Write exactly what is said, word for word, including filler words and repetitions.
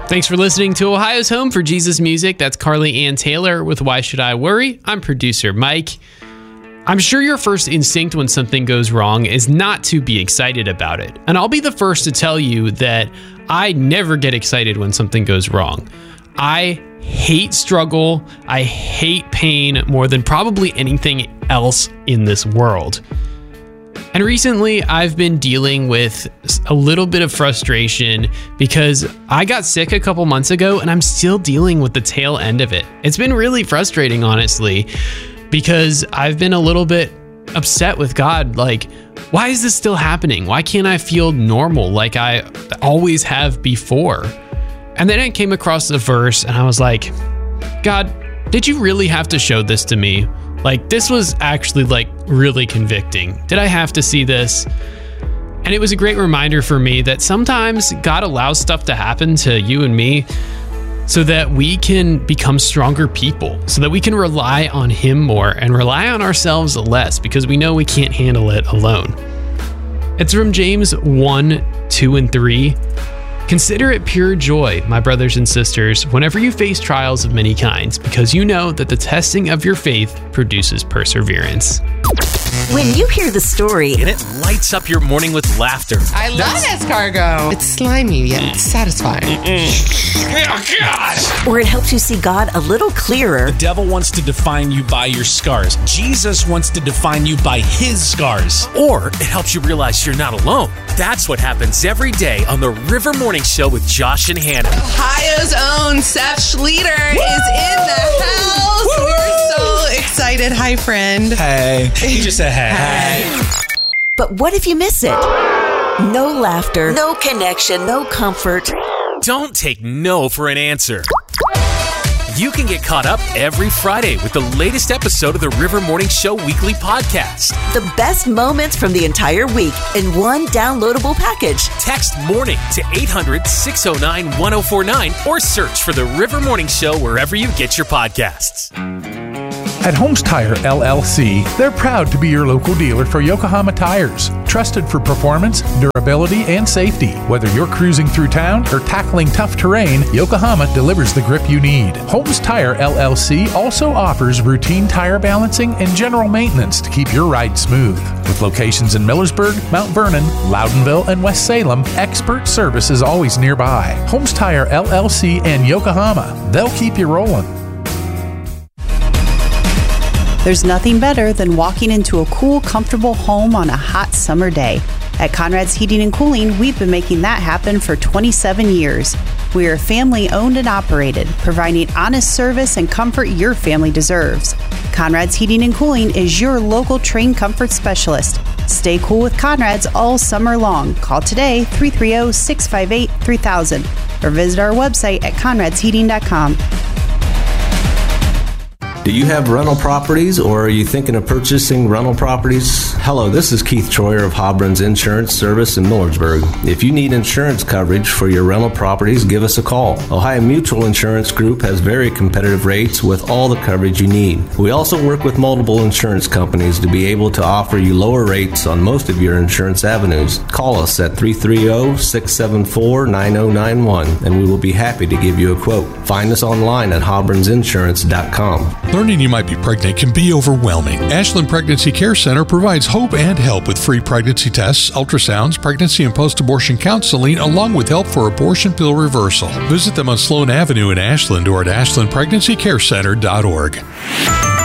Thanks for listening to Ohio's Home for Jesus Music. That's Carly Ann Taylor with Why Should I Worry? I'm producer Mike. I'm sure your first instinct when something goes wrong is not to be excited about it. And I'll be the first to tell you that I never get excited when something goes wrong. I hate struggle. I hate pain more than probably anything else in this world. And recently, I've been dealing with a little bit of frustration because I got sick a couple months ago and I'm still dealing with the tail end of it. It's been really frustrating, honestly, because I've been a little bit upset with God. Like, why is this still happening? Why can't I feel normal like I always have before? And then I came across the verse and I was like, God, did you really have to show this to me? Like, this was actually like really convicting. Did I have to see this? And it was a great reminder for me that sometimes God allows stuff to happen to you and me so that we can become stronger people, so that we can rely on Him more and rely on ourselves less because we know we can't handle it alone. It's from James one, two, and three. Consider it pure joy, my brothers and sisters, whenever you face trials of many kinds, because you know that the testing of your faith produces perseverance. When you hear the story, and it lights up your morning with laughter. I love escargot. It's slimy yet satisfying. Oh, God. Or it helps you see God a little clearer. The devil wants to define you by your scars. Jesus wants to define you by His scars. Or it helps you realize you're not alone. That's what happens every day on the River Morning Show with Josh and Hannah. Ohio's own Seth Schlueter Woo! Is in the house. Woo! We're so excited. Hi, friend. Hey. He just said hey. Hey. But what if you miss it? No laughter, no connection, no comfort. Don't take no for an answer. You can get caught up every Friday with the latest episode of the River Morning Show weekly podcast. The best moments from the entire week in one downloadable package. Text MORNING to eight hundred, six oh nine, one oh four nine or search for the River Morning Show wherever you get your podcasts. At Holmes Tire, L L C, they're proud to be your local dealer for Yokohama tires. Trusted for performance, durability, and safety. Whether you're cruising through town or tackling tough terrain, Yokohama delivers the grip you need. Holmes Tire, L L C also offers routine tire balancing and general maintenance to keep your ride smooth. With locations in Millersburg, Mount Vernon, Loudonville, and West Salem, expert service is always nearby. Holmes Tire, L L C, and Yokohama. They'll keep you rolling. There's nothing better than walking into a cool, comfortable home on a hot summer day. At Conrad's Heating and Cooling, we've been making that happen for twenty-seven years. We are family owned and operated, providing honest service and comfort your family deserves. Conrad's Heating and Cooling is your local trained comfort specialist. Stay cool with Conrad's all summer long. Call today, three three zero, six five eight, three thousand, or visit our website at conrads heating dot com. Do you have rental properties, or are you thinking of purchasing rental properties? Hello, this is Keith Troyer of Hobron's Insurance Service in Millersburg. If you need insurance coverage for your rental properties, give us a call. Ohio Mutual Insurance Group has very competitive rates with all the coverage you need. We also work with multiple insurance companies to be able to offer you lower rates on most of your insurance avenues. Call us at three three zero, six seven four, nine zero nine one and we will be happy to give you a quote. Find us online at hobrons insurance dot com. Learning you might be pregnant can be overwhelming. Ashland Pregnancy Care Center provides hope and help with free pregnancy tests, ultrasounds, pregnancy and post-abortion counseling, along with help for abortion pill reversal. Visit them on Sloan Avenue in Ashland or at ashland pregnancy care center dot org.